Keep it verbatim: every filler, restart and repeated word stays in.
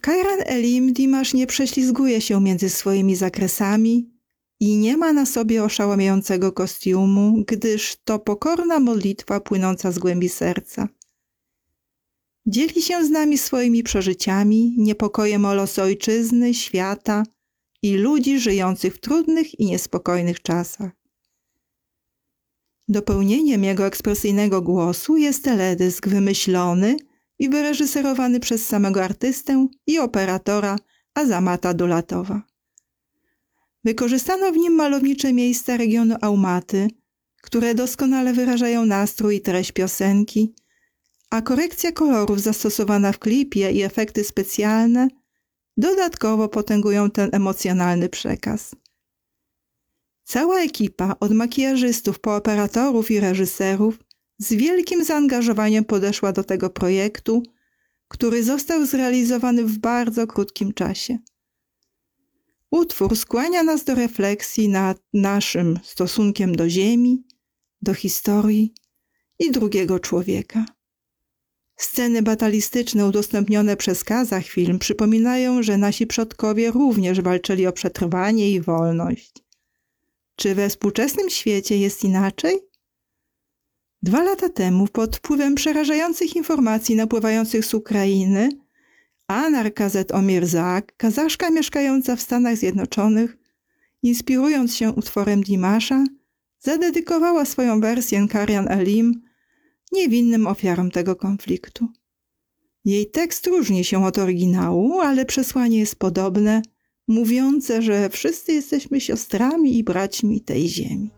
Kajran Elim Dimasz nie prześlizguje się między swoimi zakresami i nie ma na sobie oszałamiającego kostiumu, gdyż to pokorna modlitwa płynąca z głębi serca. Dzieli się z nami swoimi przeżyciami, niepokojem o los ojczyzny, świata i ludzi żyjących w trudnych i niespokojnych czasach. Dopełnieniem jego ekspresyjnego głosu jest teledysk wymyślony i wyreżyserowany przez samego artystę i operatora Azamata Dulatowa. Wykorzystano w nim malownicze miejsca regionu Aumaty, które doskonale wyrażają nastrój i treść piosenki, a korekcja kolorów zastosowana w klipie i efekty specjalne dodatkowo potęgują ten emocjonalny przekaz. Cała ekipa, od makijażystów po operatorów i reżyserów, z wielkim zaangażowaniem podeszła do tego projektu, który został zrealizowany w bardzo krótkim czasie. Utwór skłania nas do refleksji nad naszym stosunkiem do ziemi, do historii i drugiego człowieka. Sceny batalistyczne udostępnione przez Kazach Film przypominają, że nasi przodkowie również walczyli o przetrwanie i wolność. Czy we współczesnym świecie jest inaczej? Dwa lata temu, pod wpływem przerażających informacji napływających z Ukrainy, Anar Kazet Omirzak, kazaszka mieszkająca w Stanach Zjednoczonych, inspirując się utworem Dimasza, zadedykowała swoją wersję Kajran Elim niewinnym ofiarom tego konfliktu. Jej tekst różni się od oryginału, ale przesłanie jest podobne, mówiące, że wszyscy jesteśmy siostrami i braćmi tej ziemi.